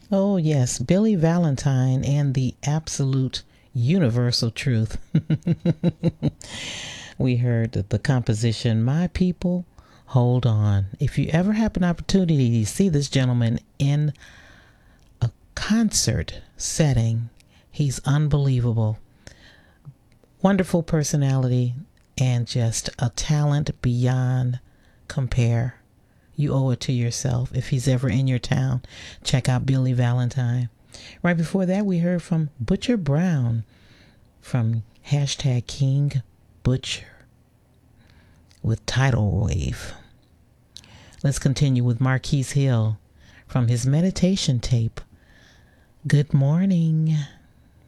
Oh, yes, Billy Valentine and the Absolute Universal Truth. We heard the composition, My People, Hold On. If you ever have an opportunity to see this gentleman in a concert setting, he's unbelievable. Wonderful personality and just a talent beyond compare. You owe it to yourself. If he's ever in your town, check out Billy Valentine. Right before that, we heard from Butcher Brown from hashtag King Butcher with Tidal Wave. Let's continue with Marquise Hill from his meditation tape, Good Morning.